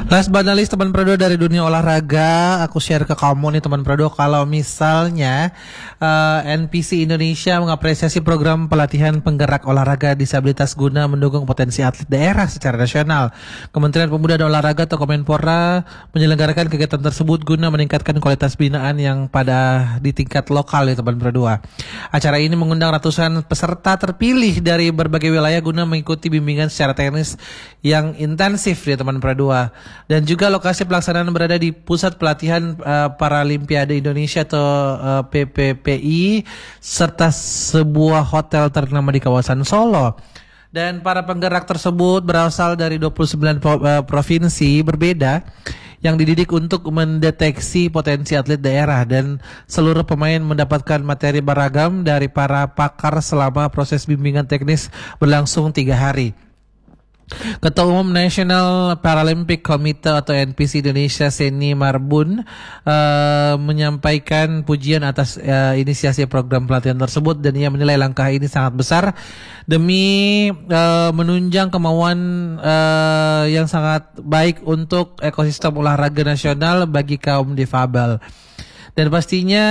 Last but not least, teman Prado, dari dunia olahraga, aku share ke kamu nih teman Prado, kalau misalnya NPC Indonesia mengapresiasi program pelatihan penggerak olahraga disabilitas guna mendukung potensi atlet daerah secara nasional. Kementerian Pemuda dan Olahraga atau Kemenpora menyelenggarakan kegiatan tersebut guna meningkatkan kualitas binaan yang pada di tingkat lokal ya teman Prado. Acara ini mengundang ratusan peserta terpilih dari berbagai wilayah guna mengikuti bimbingan secara teknis yang intensif ya teman Prado. Dan juga lokasi pelaksanaan berada di Pusat Pelatihan Paralimpiade Indonesia atau PPPI serta sebuah hotel ternama di kawasan Solo. Dan para penggerak tersebut berasal dari 29 provinsi berbeda yang dididik untuk mendeteksi potensi atlet daerah, dan seluruh pemain mendapatkan materi beragam dari para pakar selama proses bimbingan teknis berlangsung 3 hari. Ketua Umum National Paralympic Committee atau NPC Indonesia Seni Marbun menyampaikan pujian atas inisiasi program pelatihan tersebut, dan ia menilai langkah ini sangat besar demi menunjang kemauan yang sangat baik untuk ekosistem olahraga nasional bagi kaum difabel. Dan pastinya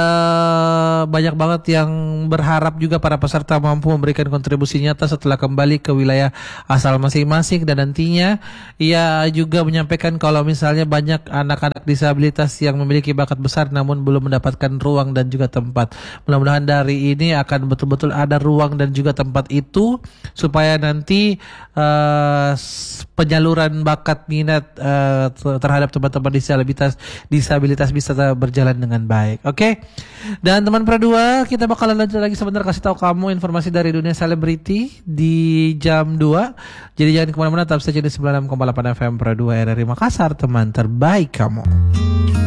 banyak banget yang berharap juga para peserta mampu memberikan kontribusi nyata setelah kembali ke wilayah asal masing-masing. Dan nantinya ia juga menyampaikan kalau misalnya banyak anak-anak disabilitas yang memiliki bakat besar namun belum mendapatkan ruang dan juga tempat. Mudah-mudahan dari ini akan betul-betul ada ruang dan juga tempat itu supaya nanti penyaluran bakat minat terhadap teman-teman disabilitas bisa berjalan dengan baik. Oke. Dan teman Pradua, kita bakalan lanjut lagi sebentar kasih tahu kamu informasi dari dunia selebriti di jam 2. Jadi jangan kemana-mana, tetap saja di 96,8 FM Pradua RRI Makassar, teman terbaik kamu.